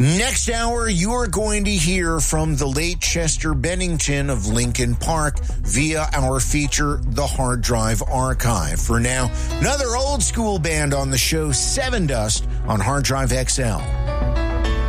Next hour, you are going to hear from the late Chester Bennington of Lincoln Park via our feature, The Hard Drive Archive. For now, another old school band on the show, Seven Dust, on Hard Drive XL.